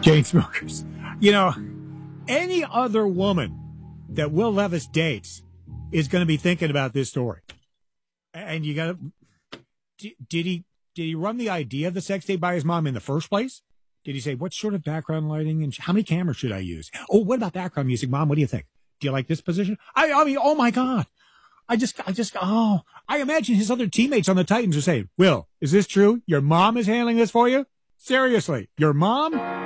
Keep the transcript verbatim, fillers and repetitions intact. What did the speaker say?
Chain smokers. You know, any other woman that Will Levis dates is going to be thinking about this story. And you got to, did he, did he run the idea of the sex tape by his mom in the first place? Did he say, what sort of background lighting and how many cameras should I use? Oh, what about background music? Mom, what do you think? Do you like this position? I, I mean, oh my God. I just, I just, oh, I imagine his other teammates on the Titans are saying, Will, is this true? Your mom is handling this for you? Seriously, your mom?